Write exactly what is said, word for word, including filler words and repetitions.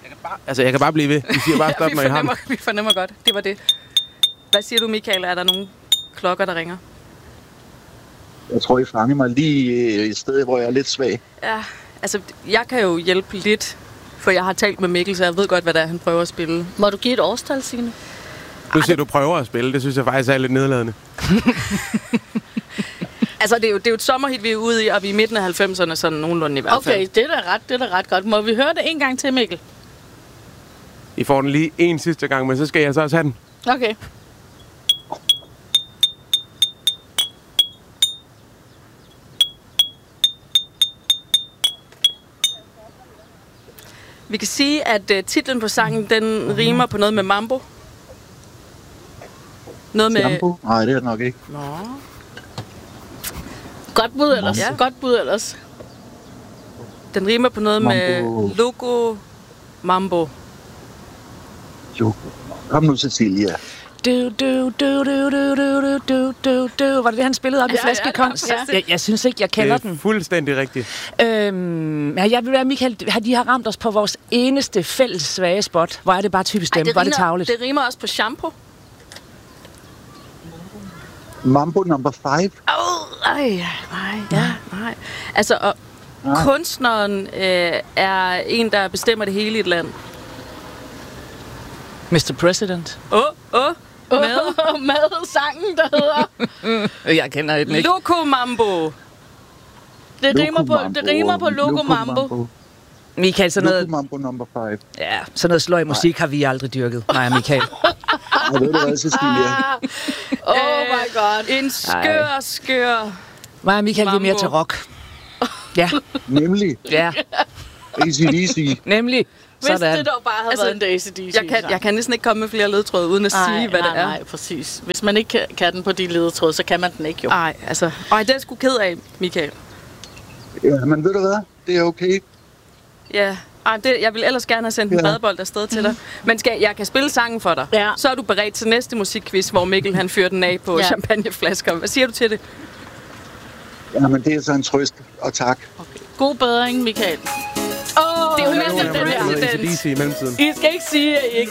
Jeg kan bare, altså, jeg kan bare blive ved. Vi siger bare stop, ja, når I har den. Vi fornemmer godt. Det var det. Hvad siger du, Michael? Er der nogle klokker, der ringer? Jeg tror, I fanger mig lige et sted, hvor jeg er lidt svag. Ja, altså, jeg kan jo hjælpe lidt, for jeg har talt med Mikkel, så jeg ved godt, hvad det er, han prøver at spille. Må du give et årstal, Signe? Nu siger du prøver at spille. Det synes jeg faktisk er lidt nedladende. Altså, det er, jo, det er jo et sommerhit, vi er ude i, og vi er i midten af halvfemserne, sådan nogenlunde i hvert fald. Okay, det er da ret, det er da ret godt. Må vi høre det en gang til, Mikkel? I får den lige en sidste gang, men så skal jeg så også have den. Okay. Vi kan sige, at uh, titlen på sangen, den rimer på noget med mambo. Noget med... Jambo? Nej, det er det nok ikke. Nå. Godt bud ellers. Ja. Godt bud ellers. Den rimer på noget Mambo. med logo mambo. Jo. Kom nu, Cecilia. Du, du, du, du, du, du, du, du, du. Var det det, han spillede op i Ja, Flaskekonst? ja, ja. Jeg, jeg synes ikke, jeg kender Det er den. fuldstændig rigtigt. Øhm, ja, jeg vil være, Michael, de har ramt os på vores eneste fælles svage spot. Hvor er det bare typisk dem? Hvor er det tavligt? Det rimer også på shampoo. Mambo number five. Åh, oh, ej, nej, ja, nej. Altså, og Ja. kunstneren øh, er en, der bestemmer det hele i et land. mister President. Åh, åh, med Med sangen, der hedder... Jeg kender den ikke. Loco Mambo. Det rimer på, det rimer på Loco Mambo. Michael, sådan Loco noget, Mambo number five. ja, sådan noget sløj musik har vi aldrig dyrket. Nej, Michael. Jeg ved du hvad, Cecilia? Oh my god. En skør, skør... Nej, Michael, vi er mere Mambo. til rock. Ja, Nemlig ja, A C D C. nemlig. Hvis Sådan. det dog bare havde Altså, været en A C D C. Jeg kan, jeg kan næsten ikke komme med flere ledtråde, uden at sige, hvad nej, det er. Nej, præcis. Hvis man ikke kan, kan den på de ledetråde, så kan man den ikke jo. Nej, altså... Ej, det er jeg sgu ked af, Michael. Ja, men ved du hvad? Det er okay. Ja, ej, det, jeg vil ellers gerne have sendt en Ja. badebold afsted til dig. Men skal, jeg kan spille sangen for dig. Ja. Så er du beredt til næste musikquiz, hvor Mikkel han fyrer den af på Ja. champagneflasker. Hvad siger du til det? Jamen, det er så en trøst, og tak. God bedring, Michael. Åh, Det er jo oh, Mister Jeg har President. været A C D C i mellemtiden. I skal ikke sige, at I ikke